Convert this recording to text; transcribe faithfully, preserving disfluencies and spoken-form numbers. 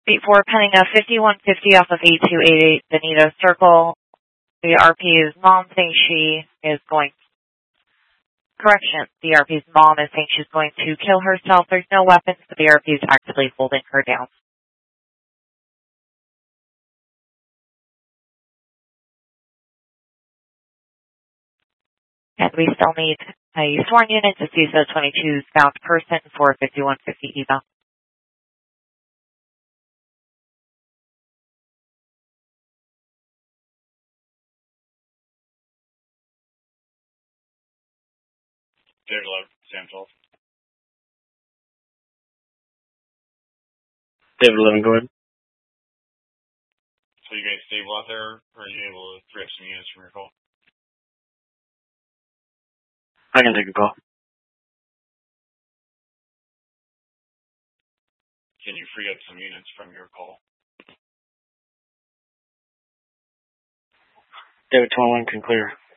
eight four, pending a fifty-one fifty off of eight two eight eight Benito Circle. The R P's mom thinks she is going, correction, the R P's mom is saying she's going to kill herself. There's no weapons, but the R P is actively holding her down. And we still need a sworn unit to C I S O twenty-two's found person for fifty-one fifty eval. David eleven, Sam twelve. David eleven, go ahead. So you guys stable out there, or are you able to free up some units from your call? I can take a call. Can you free up some units from your call? David twenty-one can clear.